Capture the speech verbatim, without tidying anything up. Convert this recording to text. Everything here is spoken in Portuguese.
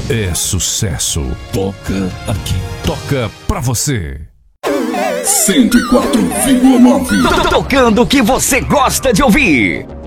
é sucesso. Toca aqui. Toca pra você. cento e quatro vírgula nove. Tocando o que você gosta de ouvir.